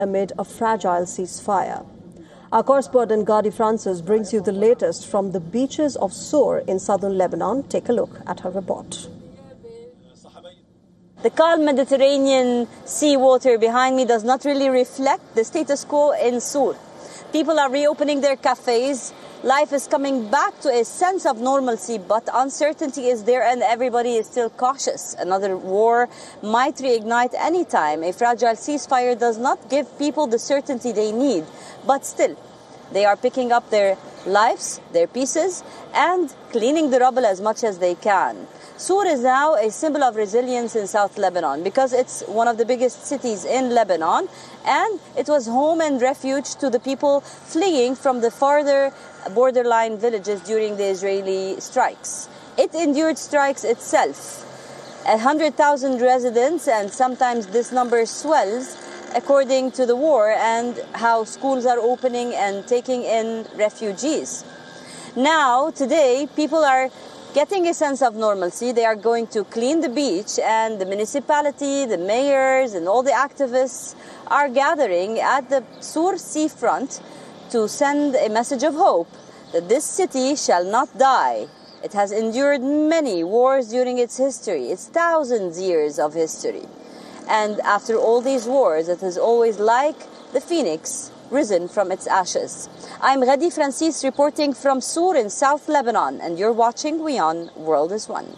amid a fragile ceasefire. Our correspondent Gadi Francis brings you the latest from the beaches of Sur in southern Lebanon. Take a look at her report. The calm Mediterranean sea water behind me does not really reflect the status quo in Sur. People are reopening their cafes. Life is coming back to a sense of normalcy, but uncertainty is there and everybody is still cautious. Another war might reignite any time. A fragile ceasefire does not give people the certainty they need, but still, they are picking up their lives, their pieces, and cleaning the rubble as much as they can. Sur is now a symbol of resilience in South Lebanon because it's one of the biggest cities in Lebanon, and it was home and refuge to the people fleeing from the farther borderline villages during the Israeli strikes. It endured strikes itself. 100,000 residents, and sometimes this number swells according to the war and how schools are opening and taking in refugees. Now, today, people are getting a sense of normalcy. They are going to clean the beach, and the municipality, the mayors, and all the activists are gathering at the Sur seafront to send a message of hope that this city shall not die. It has endured many wars during its history, its thousands years of history. And after all these wars, it is always like the phoenix risen from its ashes. I'm Gadi Francis reporting from Sur in South Lebanon, and you're watching WION World is One.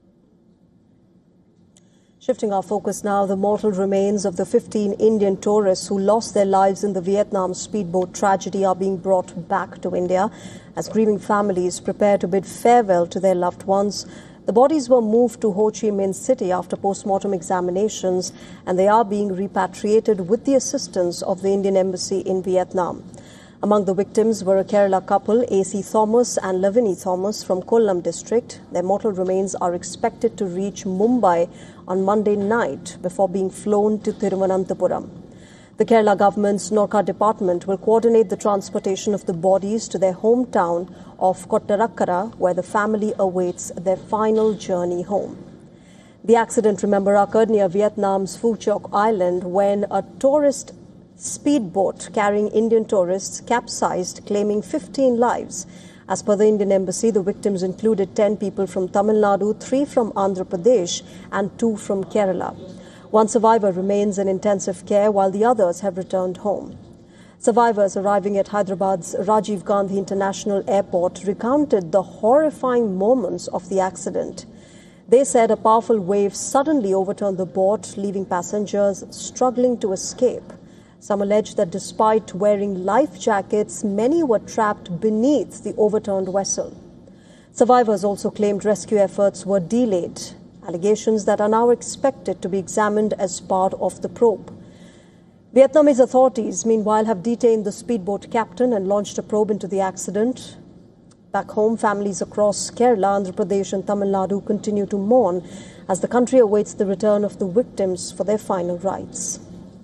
Shifting our focus now, the mortal remains of the 15 Indian tourists who lost their lives in the Vietnam speedboat tragedy are being brought back to India as grieving families prepare to bid farewell to their loved ones. The bodies were moved to Ho Chi Minh City after post-mortem examinations, and they are being repatriated with the assistance of the Indian Embassy in Vietnam. Among the victims were a Kerala couple, A.C. Thomas and Lavini Thomas from Kollam district. Their mortal remains are expected to reach Mumbai on Monday night before being flown to Thiruvananthapuram. The Kerala government's Norka department will coordinate the transportation of the bodies to their hometown of Kottarakkara, where the family awaits their final journey home. The accident, remember, occurred near Vietnam's Phu Quoc Island when a tourist speedboat carrying Indian tourists capsized, claiming 15 lives. As per the Indian Embassy, the victims included 10 people from Tamil Nadu, 3 from Andhra Pradesh and 2 from Kerala. One survivor remains in intensive care while the others have returned home. Survivors arriving at Hyderabad's Rajiv Gandhi International Airport recounted the horrifying moments of the accident. They said a powerful wave suddenly overturned the boat, leaving passengers struggling to escape. Some alleged that despite wearing life jackets, many were trapped beneath the overturned vessel. Survivors also claimed rescue efforts were delayed, allegations that are now expected to be examined as part of the probe. Vietnamese authorities, meanwhile, have detained the speedboat captain and launched a probe into the accident. Back home, families across Kerala, Andhra Pradesh and Tamil Nadu continue to mourn as the country awaits the return of the victims for their final rites.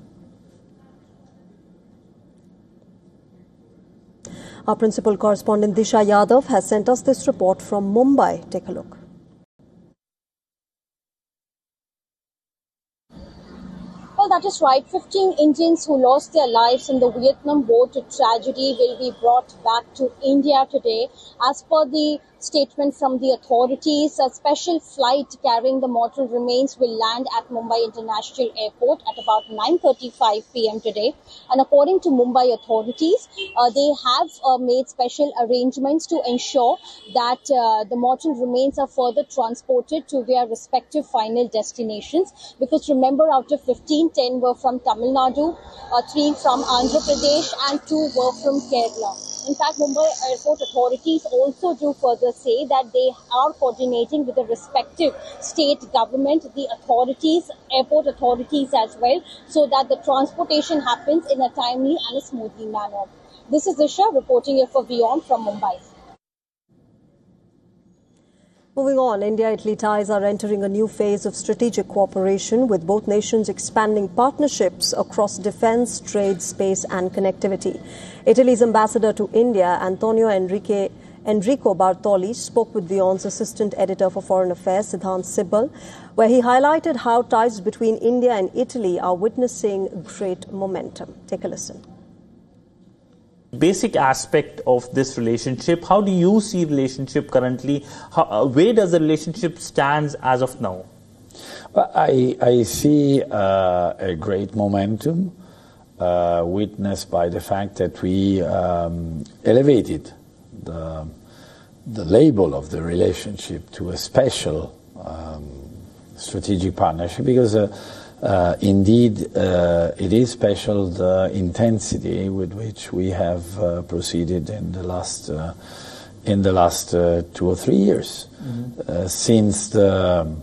Our principal correspondent Disha Yadav has sent us this report from Mumbai. Take a look. Well, that is right. 15 Indians who lost their lives in the Vietnam boat tragedy will be brought back to India today. As per the statement from the authorities, a special flight carrying the mortal remains will land at Mumbai International Airport at about 9:35 p.m. today. And according to Mumbai authorities, they have made special arrangements to ensure that the mortal remains are further transported to their respective final destinations. Because remember, out of 15, 10 were from Tamil Nadu, 3 from Andhra Pradesh and 2 were from Kerala. In fact, Mumbai airport authorities also do further say that they are coordinating with the respective state government, the authorities, airport authorities as well, so that the transportation happens in a timely and a smoothly manner. This is Disha reporting here for WION from Mumbai. Moving on, India-Italy ties are entering a new phase of strategic cooperation, with both nations expanding partnerships across defense, trade, space and connectivity. Italy's ambassador to India, Antonio Enrique Enrico Bartoli spoke with WION's Assistant Editor for Foreign Affairs, Siddhant Sibal, where he highlighted how ties between India and Italy are witnessing great momentum. Take a listen. Basic aspect of this relationship, how do you see relationship currently? Where does the relationship stand as of now? Well, I see a great momentum witnessed by the fact that we elevated the label of the relationship to a special strategic partnership, because indeed it is special, the intensity with which we have proceeded in the last 2 or 3 years, since the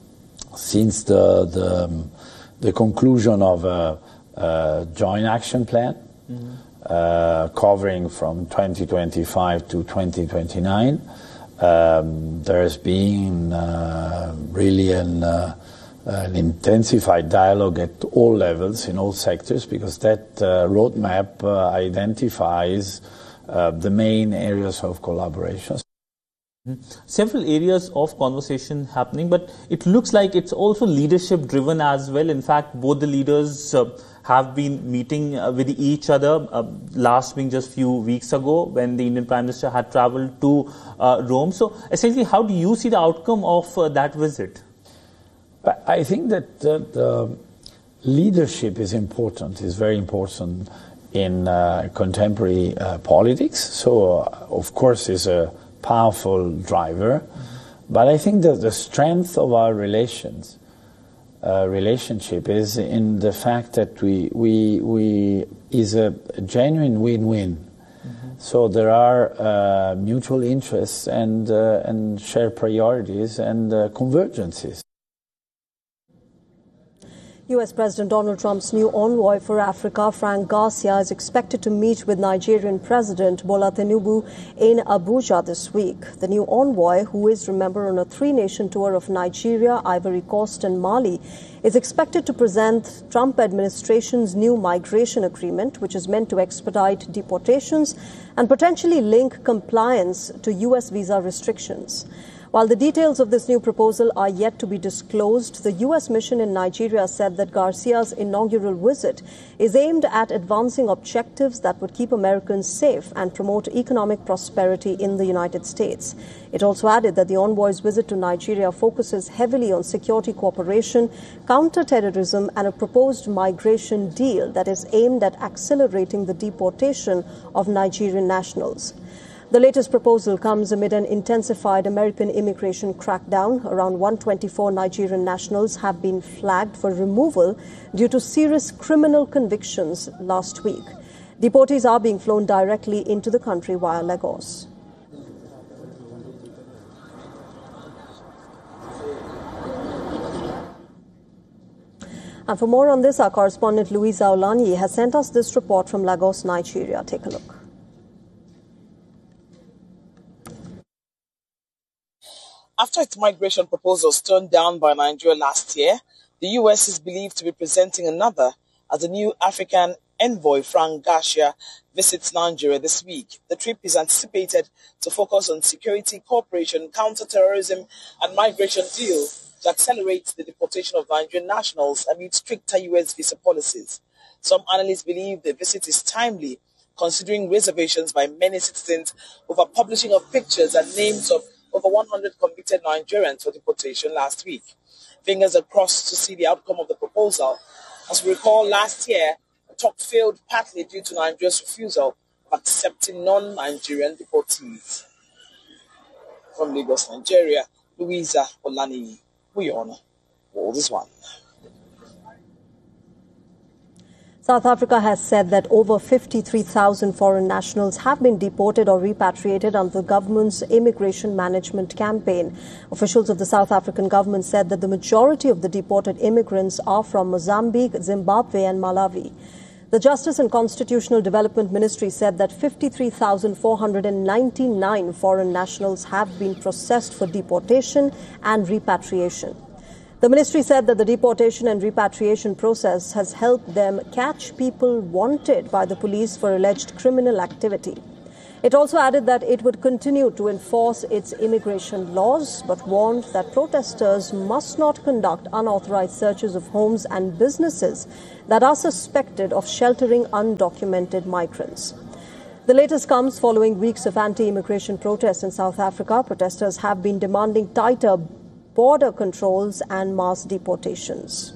conclusion of a joint action plan covering from 2025 to 2029. There has been really an intensified dialogue at all levels, in all sectors, because that roadmap identifies the main areas of collaboration. Several areas of conversation happening, but it looks like it's also leadership driven as well. In fact, both the leaders have been meeting with each other, last being just few weeks ago when the Indian Prime Minister had travelled to Rome. So essentially, how do you see the outcome of that visit? I think that the leadership is important, is very important in contemporary politics. So, of course, is a powerful driver. But I think that the strength of our relationship is in the fact that we is a genuine win-win. So there are mutual interests and shared priorities and convergences. U.S. President Donald Trump's new envoy for Africa, Frank Garcia, is expected to meet with Nigerian President Bola Tinubu in Abuja this week. The new envoy, who is, remember, on a 3-nation tour of Nigeria, Ivory Coast and Mali, is expected to present Trump administration's new migration agreement, which is meant to expedite deportations and potentially link compliance to U.S. visa restrictions. While the details of this new proposal are yet to be disclosed, the U.S. mission in Nigeria said that Garcia's inaugural visit is aimed at advancing objectives that would keep Americans safe and promote economic prosperity in the United States. It also added that the envoy's visit to Nigeria focuses heavily on security cooperation, counter-terrorism, and a proposed migration deal that is aimed at accelerating the deportation of Nigerian nationals. The latest proposal comes amid an intensified American immigration crackdown. Around 124 Nigerian nationals have been flagged for removal due to serious criminal convictions last week. Deportees are being flown directly into the country via Lagos. And for more on this, our correspondent Louisa Olanyi has sent us this report from Lagos, Nigeria. Take a look. After its migration proposals turned down by Nigeria last year, the U.S. is believed to be presenting another as the new African envoy, Frank Garcia, visits Nigeria this week. The trip is anticipated to focus on security, cooperation, counter-terrorism, and migration deal to accelerate the deportation of Nigerian nationals amid stricter U.S. visa policies. Some analysts believe the visit is timely, considering reservations by many citizens over publishing of pictures and names of over 100 convicted Nigerians for deportation last week. Fingers are crossed to see the outcome of the proposal. As we recall, last year, the talk failed partly due to Nigeria's refusal of accepting non-Nigerian deportees. From Lagos, Nigeria, Louisa Olanyi, WION, World is One. South Africa has said that over 53,000 foreign nationals have been deported or repatriated under the government's immigration management campaign. Officials of the South African government said that the majority of the deported immigrants are from Mozambique, Zimbabwe and Malawi. The Justice and Constitutional Development Ministry said that 53,499 foreign nationals have been processed for deportation and repatriation. The ministry said that the deportation and repatriation process has helped them catch people wanted by the police for alleged criminal activity. It also added that it would continue to enforce its immigration laws, but warned that protesters must not conduct unauthorized searches of homes and businesses that are suspected of sheltering undocumented migrants. The latest comes following weeks of anti-immigration protests in South Africa. Protesters have been demanding tighter border controls and mass deportations.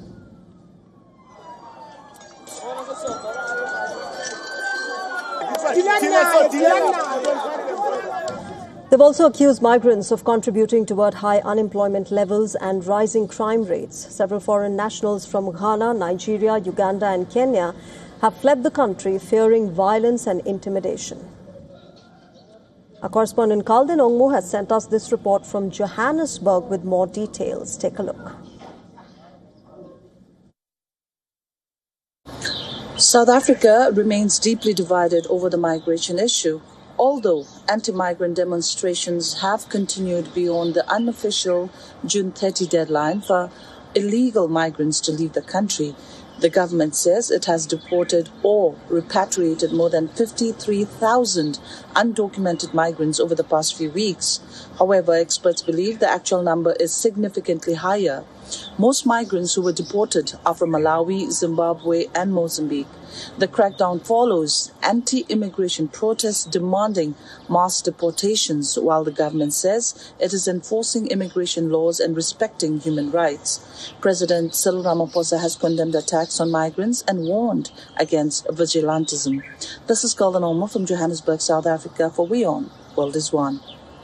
They've also accused migrants of contributing toward high unemployment levels and rising crime rates. Several foreign nationals from Ghana, Nigeria, Uganda and Kenya have fled the country fearing violence and intimidation. Our correspondent Kaldin Ongmo has sent us this report from Johannesburg with more details. Take a look. South Africa remains deeply divided over the migration issue. Although anti-migrant demonstrations have continued beyond the unofficial June 30 deadline for illegal migrants to leave the country, the government says it has deported or repatriated more than 53,000 undocumented migrants over the past few weeks. However, experts believe the actual number is significantly higher. Most migrants who were deported are from Malawi, Zimbabwe and Mozambique. The crackdown follows anti-immigration protests demanding mass deportations, while the government says it is enforcing immigration laws and respecting human rights. President Cyril Ramaphosa has condemned attacks on migrants and warned against vigilantism. This is Kaldin Ongmo from Johannesburg, South Africa for WION, World is One.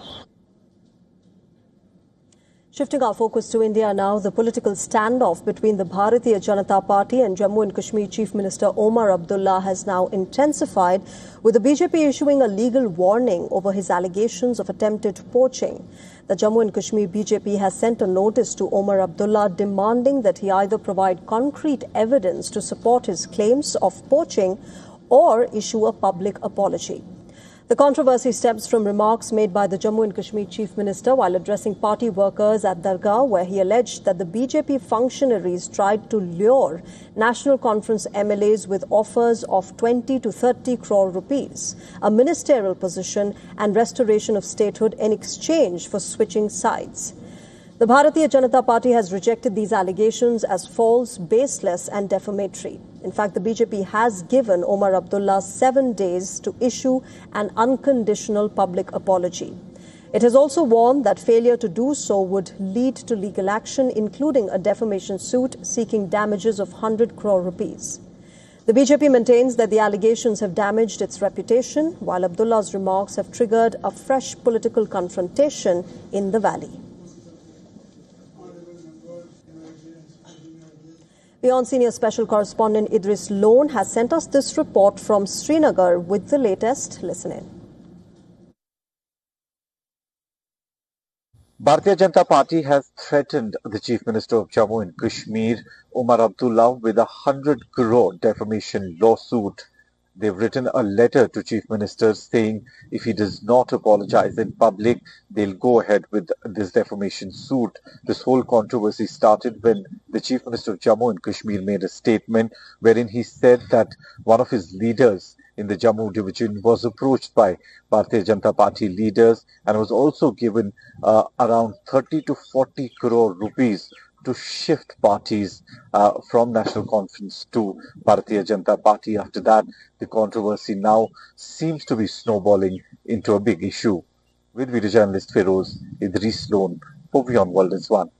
Shifting our focus to India now, the political standoff between the Bharatiya Janata Party and Jammu and Kashmir Chief Minister Omar Abdullah has now intensified, with the BJP issuing a legal warning over his allegations of attempted poaching. The Jammu and Kashmir BJP has sent a notice to Omar Abdullah demanding that he either provide concrete evidence to support his claims of poaching or issue a public apology. The controversy stems from remarks made by the Jammu and Kashmir Chief Minister while addressing party workers at Dargah, where he alleged that the BJP functionaries tried to lure National Conference MLAs with offers of 20 to 30 crore rupees, a ministerial position and restoration of statehood in exchange for switching sides. The Bharatiya Janata Party has rejected these allegations as false, baseless and defamatory. In fact, the BJP has given Omar Abdullah 7 days to issue an unconditional public apology. It has also warned that failure to do so would lead to legal action, including a defamation suit seeking damages of 100 crore rupees. The BJP maintains that the allegations have damaged its reputation, while Abdullah's remarks have triggered a fresh political confrontation in the valley. WION senior special correspondent Idris Lone has sent us this report from Srinagar with the latest. Listen in. Bharatiya Janata Party has threatened the Chief Minister of Jammu and Kashmir, Omar Abdullah, with a 100 crore defamation lawsuit. They've written a letter to Chief Minister saying if he does not apologize in public, they'll go ahead with this defamation suit. This whole controversy started when the Chief Minister of Jammu and Kashmir made a statement wherein he said that one of his leaders in the Jammu division was approached by Bharatiya Janata Party leaders and was also given around 30 to 40 crore rupees to shift parties from National Conference to Bharatiya Janata Party. After that, the controversy now seems to be snowballing into a big issue. With video journalist Feroz Idris Lone for WION World is One.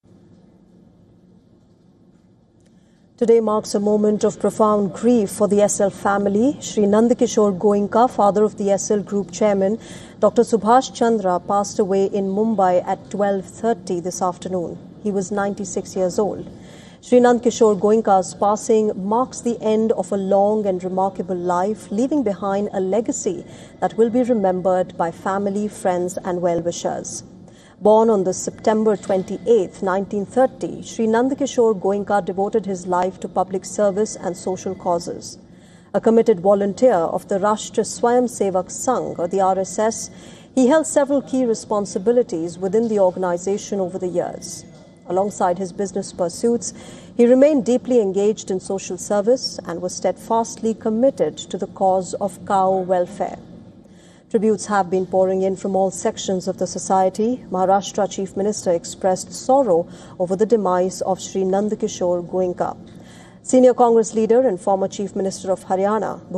Today marks a moment of profound grief for the SL family. Shri Nandakishore Goenka, father of the SL Group chairman, Dr. Subhash Chandra, passed away in Mumbai at 12:30 this afternoon. He was 96 years old. Shri Nandakishore Goenka's passing marks the end of a long and remarkable life, leaving behind a legacy that will be remembered by family, friends and well-wishers. Born on the September 28, 1930, Shri Nandakishore Goenka devoted his life to public service and social causes. A committed volunteer of the Rashtriya Swayamsevak Sangh, or the RSS, he held several key responsibilities within the organization over the years. Alongside his business pursuits, he remained deeply engaged in social service and was steadfastly committed to the cause of cow welfare. Tributes have been pouring in from all sections of the society. Maharashtra Chief Minister expressed sorrow over the demise of Shri Nandakishore Goenka. Senior Congress leader and former Chief Minister of Haryana,